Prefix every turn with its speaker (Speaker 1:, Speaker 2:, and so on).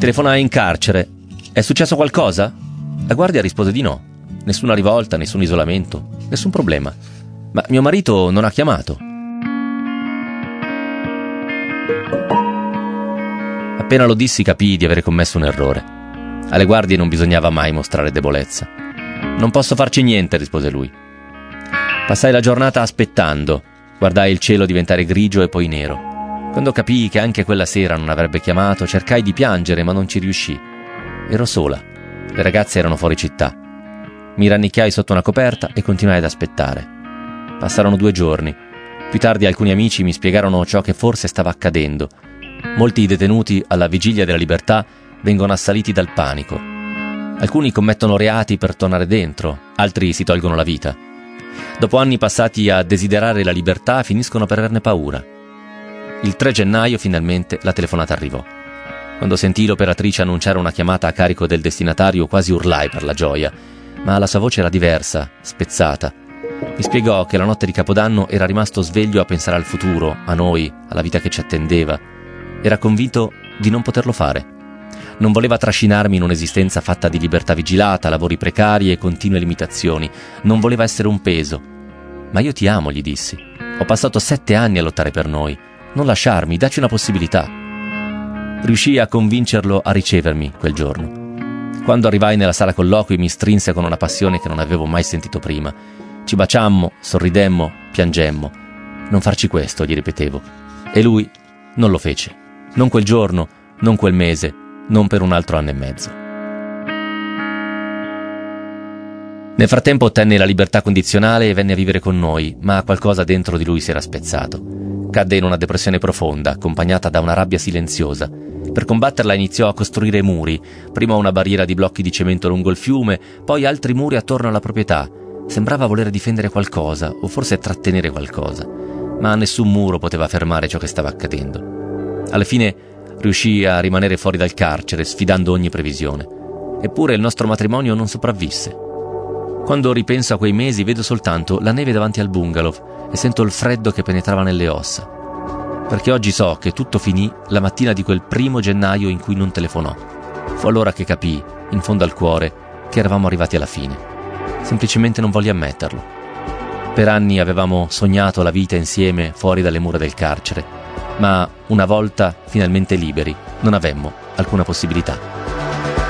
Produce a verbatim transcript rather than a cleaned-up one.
Speaker 1: Telefonai in carcere. È successo qualcosa? La guardia rispose di no. Nessuna rivolta, nessun isolamento, nessun problema. Ma mio marito non ha chiamato. Appena lo dissi capii di avere commesso un errore. Alle guardie non bisognava mai mostrare debolezza. Non posso farci niente, rispose lui. Passai la giornata aspettando. Guardai il cielo diventare grigio e poi nero. Quando capii che anche quella sera non avrebbe chiamato, cercai di piangere, ma non ci riuscii. Ero sola. Le ragazze erano fuori città. Mi rannicchiai sotto una coperta e continuai ad aspettare. Passarono due giorni. Più tardi alcuni amici mi spiegarono ciò che forse stava accadendo. Molti detenuti alla vigilia della libertà vengono assaliti dal panico. Alcuni commettono reati per tornare dentro, altri si tolgono la vita. Dopo anni passati a desiderare la libertà, finiscono per averne paura. Il tre gennaio finalmente la telefonata arrivò. Quando sentii l'operatrice annunciare una chiamata a carico del destinatario, quasi urlai per la gioia, ma la sua voce era diversa, spezzata. Mi spiegò che la notte di Capodanno era rimasto sveglio a pensare al futuro, a noi, alla vita che ci attendeva. Era convinto di non poterlo fare. Non voleva trascinarmi in un'esistenza fatta di libertà vigilata, lavori precari e continue limitazioni. Non voleva essere un peso. Ma io ti amo, gli dissi. Ho passato sette anni a lottare per noi. Non lasciarmi, dacci una possibilità. Riuscii a convincerlo a ricevermi quel giorno. Quando arrivai nella sala colloqui mi strinse con una passione che non avevo mai sentito prima. Ci baciammo, sorridemmo, piangemmo. Non farci questo, gli ripetevo. E lui non lo fece. Non quel giorno, non quel mese, non per un altro anno e mezzo. Nel frattempo ottenne la libertà condizionale e venne a vivere con noi, ma qualcosa dentro di lui si era spezzato. Cadde in una depressione profonda, accompagnata da una rabbia silenziosa. Per combatterla iniziò a costruire muri, prima una barriera di blocchi di cemento lungo il fiume, poi altri muri attorno alla proprietà. Sembrava voler difendere qualcosa, o forse trattenere qualcosa, ma nessun muro poteva fermare ciò che stava accadendo. Alla fine riuscì a rimanere fuori dal carcere, sfidando ogni previsione. Eppure il nostro matrimonio non sopravvisse. Quando ripenso a quei mesi vedo soltanto la neve davanti al bungalow e sento il freddo che penetrava nelle ossa. Perché oggi so che tutto finì la mattina di quel primo gennaio in cui non telefonò. Fu allora che capii, in fondo al cuore, che eravamo arrivati alla fine. Semplicemente non voglio ammetterlo. Per anni avevamo sognato la vita insieme fuori dalle mura del carcere, ma una volta finalmente liberi non avemmo alcuna possibilità.